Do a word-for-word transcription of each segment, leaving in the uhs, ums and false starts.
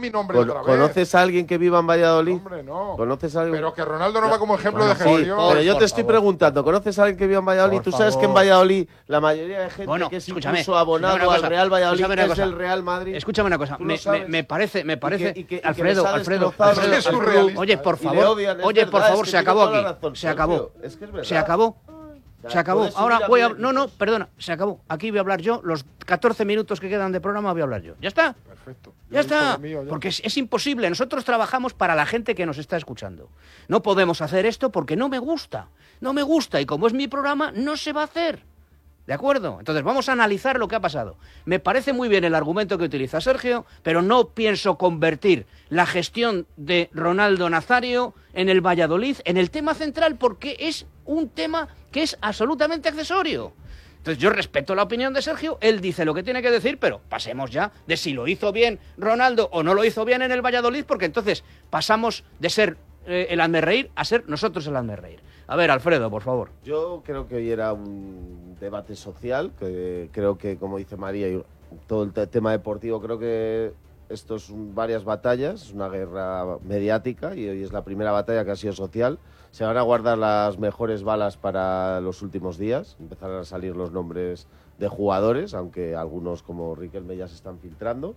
mi nombre Con, otra vez. ¿Conoces a alguien que viva en Valladolid? Hombre, no. ¿Conoces a alguien? Pero que Ronaldo no va como ejemplo Bueno, de sí, gestión. pero yo por te estoy favor. preguntando, ¿conoces a alguien que viva en Valladolid? Por Tú sabes que en favor. Valladolid la mayoría de gente Bueno, que es escúchame, incluso abonado escúchame una al cosa, Real Valladolid escúchame una es cosa. el Real Madrid. Escúchame una cosa, Tú lo me, me, sabes. me parece, me parece, Y que- y que- y que Alfredo, les ha Alfredo, destrozado Alfredo, Es Alfredo, surrealista. oye, por Y le favor, odian, es oye, por verdad, favor, es que se tiene acabó toda la aquí, razón, se acabó, Sergio, es que es verdad. se acabó. sea, Se acabó. puedes Ahora subir a voy a... mil No, no, equipos. perdona, se acabó. Aquí voy a hablar yo. Los catorce minutos que quedan de programa voy a hablar yo. ¿Ya está? Perfecto. Ya está. Lo mío, ya. Porque es, es imposible. Nosotros trabajamos para la gente que nos está escuchando. No podemos hacer esto porque no me gusta. No me gusta. Y como es mi programa, no se va a hacer. ¿De acuerdo? Entonces vamos a analizar lo que ha pasado. Me parece muy bien el argumento que utiliza Sergio, pero no pienso convertir la gestión de Ronaldo Nazario en el Valladolid en el tema central porque es un tema que es absolutamente accesorio. Entonces yo respeto la opinión de Sergio, él dice lo que tiene que decir, pero pasemos ya de si lo hizo bien Ronaldo o no lo hizo bien en el Valladolid, porque entonces pasamos de ser eh, el hazmerreír a ser nosotros el hazmerreír. A ver, Alfredo, por favor. Yo creo que hoy era un debate social, que creo que, como dice María, y todo el te- tema deportivo, creo que esto es un- varias batallas, es una guerra mediática y hoy es la primera batalla que ha sido social. Se van a guardar las mejores balas para los últimos días, empezarán a salir los nombres de jugadores, aunque algunos como Riquelme ya se están filtrando.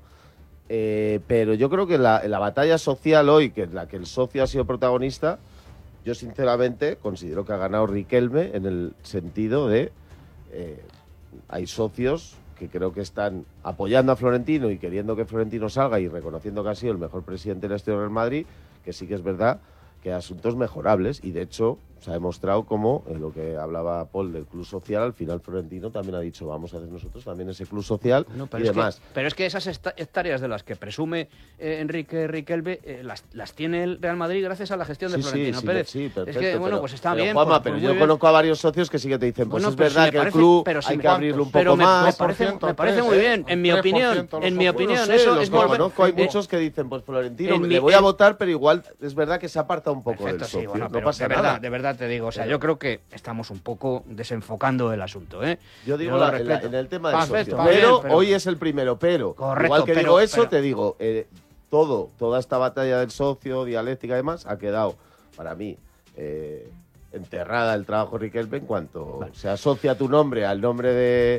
Eh, pero yo creo que la, la batalla social hoy, que en la que el socio ha sido protagonista, yo sinceramente considero que ha ganado Riquelme en el sentido de eh, hay socios que creo que están apoyando a Florentino y queriendo que Florentino salga y reconociendo que ha sido el mejor presidente de la historia del Madrid, que sí que es verdad que hay asuntos mejorables y de hecho se ha demostrado como en lo que hablaba Paul del club social, al final Florentino también ha dicho vamos a hacer nosotros también ese club social No, pero y es demás. Que, pero es que esas esta- hectáreas de las que presume eh, Enrique Riquelme eh, las, las tiene el Real Madrid gracias a la gestión de Sí, sí, Florentino sí, Pérez. sí, perfecto, es que, bueno, pero- pues está pero, bien. Juanma, pues- pero pues yo muy bien. conozco a varios socios que sí que te dicen, pues Bueno, es pero si verdad me que parece- el club pero si hay me- que abrirlo un pero poco me, más. Me parece, me parece muy bien. En mi opinión, en mi opinión, No sé, eso los es que volver- conozco hay eh, muchos que dicen, pues Florentino, en le mi- voy a en- votar, pero igual es verdad que se aparta un poco Perfecto, del sí, socio. bueno, no pero pasa de nada. verdad, de verdad te digo, o sea, Pero- yo creo que estamos un poco desenfocando el asunto, ¿eh? Yo digo lo la- respeto. la- en el tema del Perfecto, socio. está bien, Pero, pero- hoy es el primero, pero Correcto, igual que pero- digo eso, pero- te digo, eh, todo, toda esta batalla del socio, dialéctica y demás, ha quedado, para mí, eh, enterrada el trabajo de Riquelme en cuanto Vale. se asocia tu nombre al nombre de,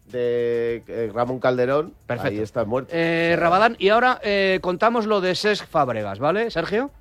de eh, Ramón Calderón, Perfecto. ahí está muerto. Eh, O sea, Rabadán, y ahora eh, contamos lo de Cesc Fábregas, ¿vale, Sergio?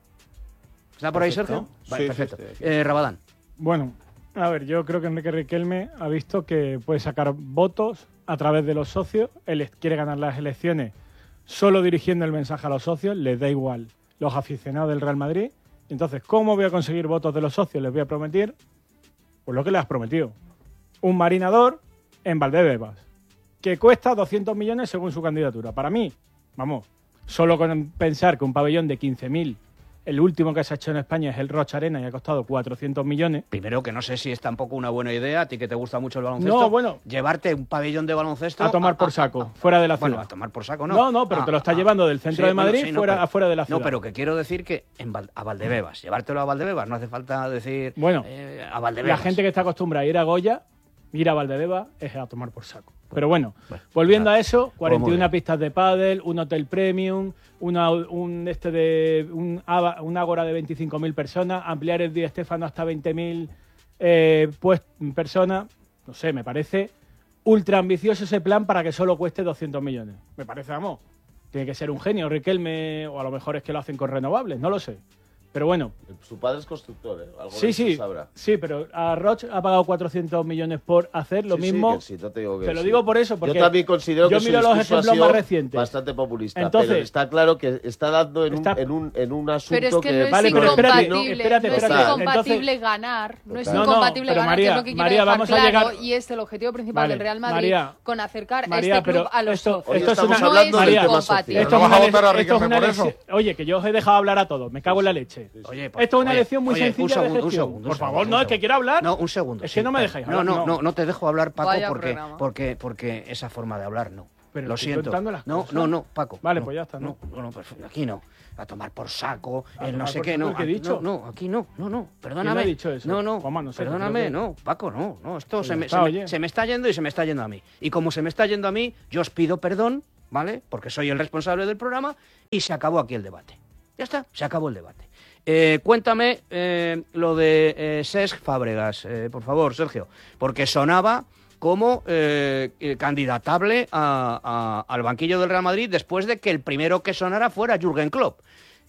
¿Está por ahí, Perfecto. Sergio? Vale, Sí, sí, perfecto. estoy aquí. Eh, Rabadán. Bueno, a ver, yo creo que Enrique Riquelme ha visto que puede sacar votos a través de los socios. Él es- quiere ganar las elecciones solo dirigiendo el mensaje a los socios. Les da igual los aficionados del Real Madrid. Entonces, ¿cómo voy a conseguir votos de los socios? Les voy a prometer, pues lo que les has prometido. Un marinador en Valdebebas, que cuesta doscientos millones según su candidatura. Para mí, vamos, solo con pensar que un pabellón de quince mil, el último que se ha hecho en España es el Rocha Arena y ha costado cuatrocientos millones. Primero, que no sé si es tampoco una buena idea, a ti que te gusta mucho el baloncesto, No, bueno. llevarte un pabellón de baloncesto... A tomar por saco, fuera de la Bueno, ciudad. a tomar por saco, ¿no? No, no, pero te lo está llevando del centro de Madrid sí, no, fuera- pero- afuera de la ciudad. No, pero que quiero decir que en Val- a Valdebebas, llevártelo a Valdebebas, no hace falta decir Bueno, eh, a La Valdebebas. gente que está acostumbrada a ir a Goya, ir a Valdebebas es a tomar por saco. Pero bueno, bueno, volviendo claro. a eso, cuarenta y una bien. pistas de pádel, un hotel premium, una, un este de un, ava- un ágora de veinticinco mil personas, ampliar el Di Stéfano hasta veinte mil eh, pues, personas. No sé, me parece ultra ambicioso ese plan para que solo cueste doscientos millones. Me parece, vamos, tiene que ser un genio, Riquelme, o a lo mejor es que lo hacen con renovables, no lo sé. Pero bueno, Su padre es constructor, ¿eh? Algo de sí, eso sí, sabrá. sí, pero a Roche ha pagado cuatrocientos millones por hacer lo Sí, sí, mismo. que sí, no te digo que te lo sí. digo por eso, porque yo también considero yo que su miro los discurso ha ejemplos sido más recientes. bastante populista, Entonces- pero está claro que está dando en, Está- un, en, un, en un asunto Pero es que no es Vale, pero espérate, incompatible, espérate, no es espérate. incompatible Entonces- ganar, no es Total. No, no, incompatible pero ganar, María, que es lo que quiero María, dejar vamos a claro, llegar- y es el objetivo principal Vale, del Real Madrid, María, con acercar María, a este club pero a los esto- socios. Hoy esto es estamos una- hablando no es del María, tema social. incompatible. Esto ¿No es vas una a le- votar a esto es Riquelme una por lección- eso? Oye, que yo os he dejado hablar a todos, me cago en la leche. Oye, por- Esto es una oye, lección muy oye, un sencilla segundo, de un gestión. segundo, un Por segundo, favor, un no, es segundo. que quiero hablar. No, un segundo. Es que no me dejáis No, hablar, no, no. no, no te dejo hablar, Paco, Vaya porque, programa. porque, porque esa forma de hablar no. Pero Lo estoy siento. contando las No, cosas. no, no, Paco. Vale, no, pues ya está, No, ¿no? no, no, perfecto, aquí no. A tomar por saco, A el no tomar sé por qué, saco no. el que he aquí- dicho. No, no, aquí no, no, no. Perdóname. ¿Quién ha dicho eso? No, no. Juanma, no sé, Perdóname, creo que- no, Paco, no, no. Esto Pues se ya me, está, se, me, oye. se me está yendo y se me está yendo a mí. Y como se me está yendo a mí, yo os pido perdón ¿vale? Porque soy el responsable del programa y se acabó aquí el debate. Ya está, se acabó el debate. Eh, cuéntame eh, lo de eh, Cesc Fàbregas, eh, por favor, Sergio, porque sonaba como eh, candidatable a, a, al banquillo del Real Madrid después de que el primero que sonara fuera Jürgen Klopp.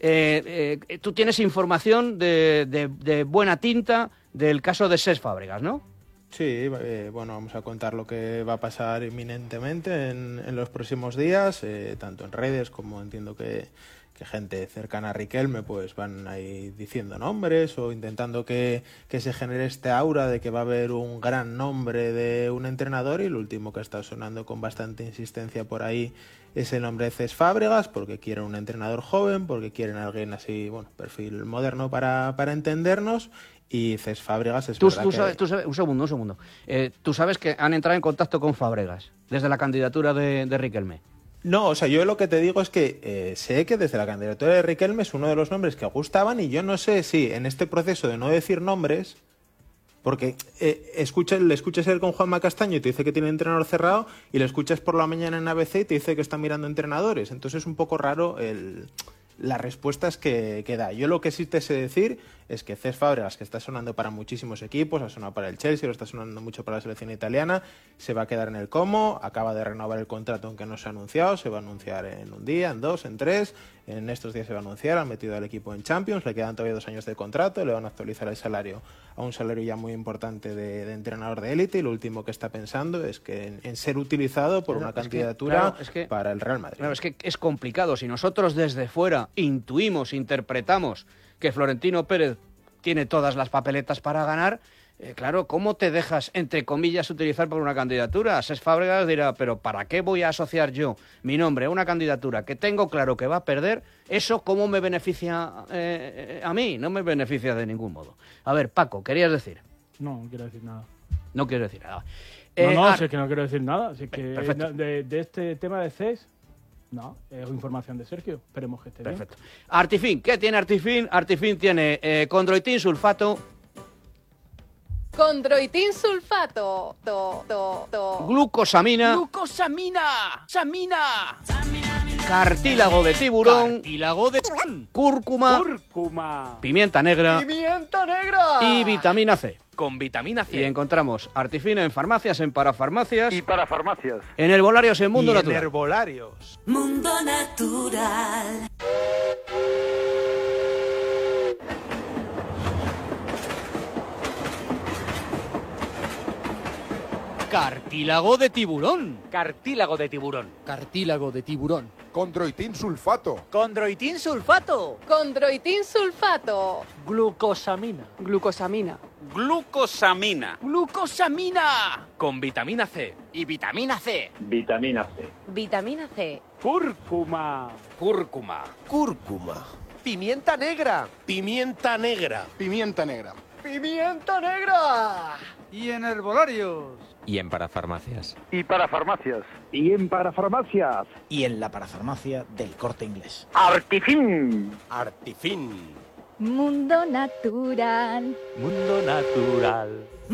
Eh, eh, tú tienes información de, de, de buena tinta del caso de Cesc Fàbregas, ¿no? Sí, eh, bueno, vamos a contar lo que va a pasar inminentemente en, en los próximos días, eh, tanto en redes como entiendo que, que gente cercana a Riquelme pues van ahí diciendo nombres o intentando que, que se genere este aura de que va a haber un gran nombre de un entrenador, y lo último que está sonando con bastante insistencia por ahí es el nombre de Cesc Fàbregas, porque quieren un entrenador joven, porque quieren a alguien así, bueno, perfil moderno para, para entendernos. Y Cesc Fàbregas es tú, verdad tú que... sabes, tú sabes, un segundo, un segundo. Eh, tú sabes que han entrado en contacto con Fàbregas desde la candidatura de, de Riquelme. No, o sea, yo lo que te digo es que eh, sé que desde la candidatura de Riquelme es uno de los nombres que gustaban, y yo no sé si en este proceso de no decir nombres, porque eh, escucha, le escuchas él con Juanma Castaño y te dice que tiene entrenador cerrado, y le escuchas por la mañana en A B C y te dice que está mirando entrenadores. Entonces es un poco raro el... las respuestas que, que da. Yo lo que sí te sé decir es que Cesc Fàbregas, que está sonando para muchísimos equipos, ha sonado para el Chelsea, lo está sonando mucho para la selección italiana, se va a quedar en el Como, acaba de renovar el contrato aunque no se ha anunciado, se va a anunciar en un día, en dos, en tres, en estos días se va a anunciar, han metido al equipo en Champions, le quedan todavía dos años de contrato, le van a actualizar el salario a un salario ya muy importante de, de entrenador de élite, y lo último que está pensando es que en, en ser utilizado por Pero una es que, candidatura claro, es que, para el Real Madrid. Claro, es que es complicado. Si nosotros desde fuera intuimos, interpretamos que Florentino Pérez tiene todas las papeletas para ganar, eh, claro, ¿cómo te dejas, entre comillas, utilizar por una candidatura? Cesc Fàbregas dirá, pero ¿para qué voy a asociar yo mi nombre a una candidatura que tengo claro que va a perder? ¿Eso cómo me beneficia eh, a mí? No me beneficia de ningún modo. A ver, Paco, ¿querías decir? No, no quiero decir nada. No quiero decir nada. No, Eh, no, ah, si es que no quiero decir nada. Si es que Perfecto. de, de este tema de Cesc, no, es información de Sergio. Esperemos que esté bien. Perfecto. Artifin, ¿qué tiene Artifin? Artifin tiene eh, condroitin sulfato, Condroitin sulfato. To, to, to. glucosamina, ¡Glucosamina! ¡Samina! cartílago de tiburón, Cartílago de cúrcuma, cúrcuma. pimienta negra ¡Pimienta negra! y vitamina C. Con vitamina C. Y encontramos Artifin en farmacias, en parafarmacias, Y para farmacias. en herbolarios, en Mundo y en Natural. herbolarios. Mundo Natural. Cartílago de tiburón. Cartílago de tiburón. Cartílago de tiburón. Condroitin sulfato. Condroitin sulfato. Condroitin sulfato. Glucosamina. Glucosamina. Glucosamina. Glucosamina. Con vitamina C. Y vitamina C. Vitamina C. Vitamina C. Cúrcuma. Cúrcuma. Cúrcuma. Pimienta negra. Pimienta negra. Pimienta negra. ¡Pimienta negra! Y en herbolarios. Y en parafarmacias. Y para farmacias. Y en para farmacias. Y en la parafarmacia del Corte Inglés. Artifin. Artifin. Mundo Natural. Mundo natural.